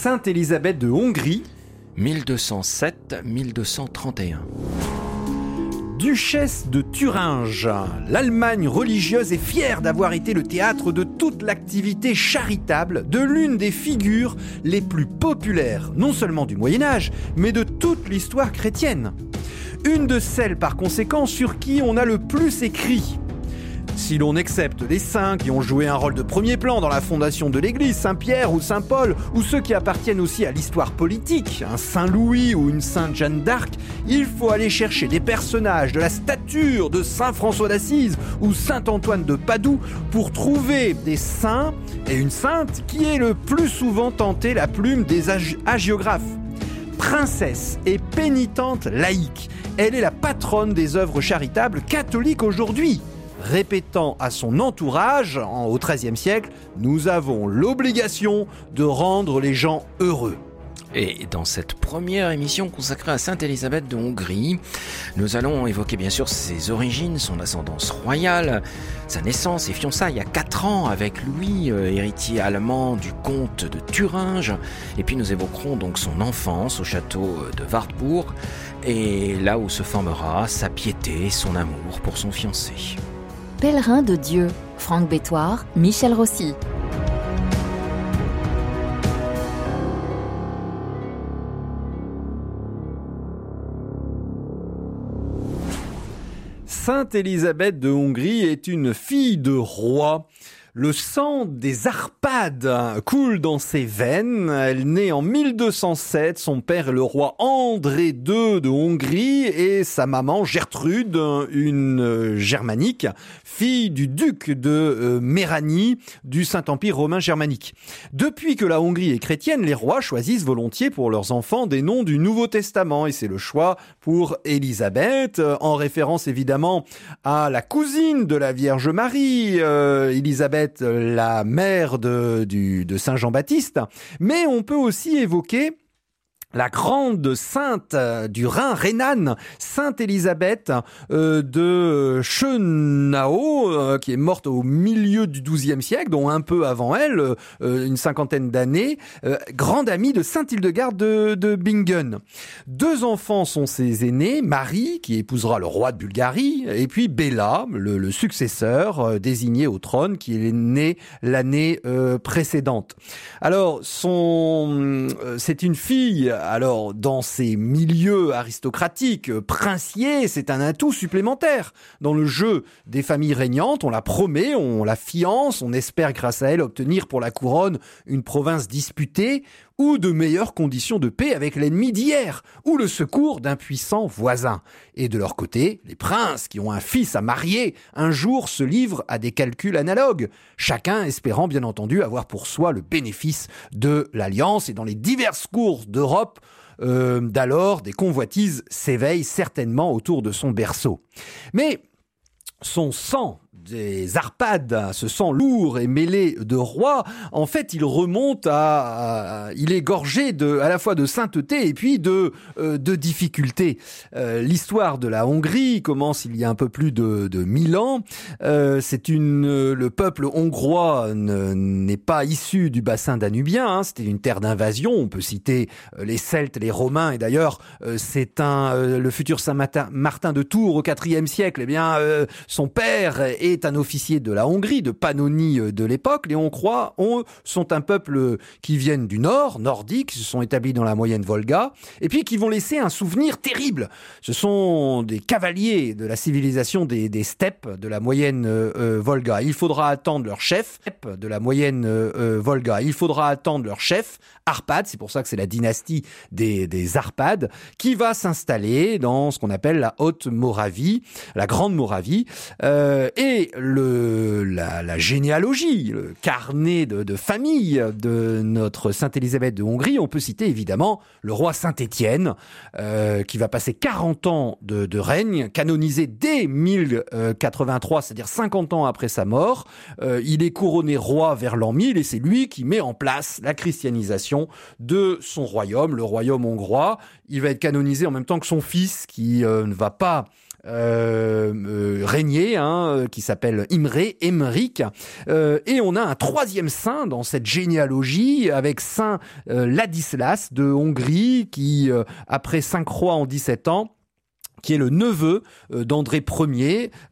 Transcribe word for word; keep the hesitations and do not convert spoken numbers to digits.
Sainte Élisabeth de Hongrie, mille deux cent sept à mille deux cent trente et un. Duchesse de Thuringe, l'Allemagne religieuse est fière d'avoir été le théâtre de toute l'activité charitable de l'une des figures les plus populaires, non seulement du Moyen-Âge, mais de toute l'histoire chrétienne. Une de celles, par conséquent, sur qui on a le plus écrit. Si l'on accepte les saints qui ont joué un rôle de premier plan dans la fondation de l'Église, Saint-Pierre ou Saint-Paul, ou ceux qui appartiennent aussi à l'histoire politique, un Saint-Louis ou une Sainte Jeanne d'Arc, il faut aller chercher des personnages de la stature de Saint-François d'Assise ou Saint-Antoine de Padoue pour trouver des saints et une sainte qui est le plus souvent tenté la plume des agi- hagiographes. Princesse et pénitente laïque, elle est la patronne des œuvres charitables catholiques aujourd'hui. Répétant à son entourage, en, au treizième siècle, nous avons l'obligation de rendre les gens heureux. Et dans cette première émission consacrée à Sainte Élisabeth de Hongrie, nous allons évoquer bien sûr ses origines, son ascendance royale, sa naissance et fiançailles à quatre ans avec Louis, euh, héritier allemand du comte de Thuringe. Et puis nous évoquerons donc son enfance au château de Wartburg, et là où se formera sa piété, son amour pour son fiancé. Pèlerin de Dieu, Franck Bétoir, Michel Rossi. Sainte Élisabeth de Hongrie est une fille de roi. Le sang des Arpades coule dans ses veines. Elle naît en mille deux cent sept. Son père est le roi André deux de Hongrie et sa maman Gertrude, une germanique, fille du duc de Méranie du Saint-Empire romain germanique. Depuis que la Hongrie est chrétienne, les rois choisissent volontiers pour leurs enfants des noms du Nouveau Testament et c'est le choix pour Élisabeth, en référence évidemment à la cousine de la Vierge Marie, euh, Élisabeth, la mère de, du, de Saint Jean-Baptiste, mais on peut aussi évoquer la grande sainte du Rhin rhénane, Sainte Élisabeth euh, de Schönau, euh, qui est morte au milieu du douzième siècle, dont un peu avant elle, euh, une cinquantaine d'années, euh, grande amie de Sainte Hildegarde de, de Bingen. Deux enfants sont ses aînés, Marie, qui épousera le roi de Bulgarie, et puis Béla, le, le successeur euh, désigné au trône, qui est né l'année euh, précédente. Alors, son, euh, c'est une fille. Alors, dans ces milieux aristocratiques, princiers, c'est un atout supplémentaire. Dans le jeu des familles régnantes, on la promet, on la fiance, on espère grâce à elle obtenir pour la couronne une province disputée ou de meilleures conditions de paix avec l'ennemi d'hier, ou le secours d'un puissant voisin. Et de leur côté, les princes qui ont un fils à marier, un jour se livrent à des calculs analogues, chacun espérant bien entendu avoir pour soi le bénéfice de l'alliance. Et dans les diverses cours d'Europe, euh, d'alors, des convoitises s'éveillent certainement autour de son berceau. Mais son sang des Arpades, ce sang lourd et mêlé de roi, en fait, il remonte à, à il est gorgé de, à la fois de sainteté et puis de, euh, de difficultés. Euh, l'histoire de la Hongrie commence il y a un peu plus de, de mille ans. Euh, c'est une, euh, le peuple hongrois ne, n'est pas issu du bassin danubien, hein, c'était une terre d'invasion. On peut citer euh, les Celtes, les Romains, et d'ailleurs, euh, c'est un, euh, le futur Saint Martin, Martin de Tours au quatrième siècle. Eh bien, euh, son père est est un officier de la Hongrie, de Pannonie de l'époque. Les Hongrois ont, sont un peuple qui viennent du nord, nordique, qui se sont établis dans la moyenne Volga, et puis qui vont laisser un souvenir terrible. Ce sont des cavaliers de la civilisation des, des steppes de la moyenne euh, Volga. Il faudra attendre leur chef, de la moyenne euh, Volga. Il faudra attendre leur chef, Arpad, c'est pour ça que c'est la dynastie des, des Arpades, qui va s'installer dans ce qu'on appelle la Haute-Moravie, la Grande Moravie, euh, et le, la, la généalogie, le carnet de, de famille de notre Sainte Élisabeth de Hongrie, on peut citer évidemment le roi Saint-Étienne, euh, qui va passer quarante ans de, de règne, canonisé dès mille quatre-vingt-trois, c'est-à-dire cinquante ans après sa mort. Euh, il est couronné roi vers l'an mille et c'est lui qui met en place la christianisation de son royaume, le royaume hongrois. Il va être canonisé en même temps que son fils, qui euh, ne va pas euh, euh, régné, hein, qui s'appelle Imre, Emmerich. Euh, et on a un troisième saint dans cette généalogie avec saint euh, Ladislas de Hongrie qui, euh, après cinq rois en dix-sept ans, qui est le neveu d'André Ier,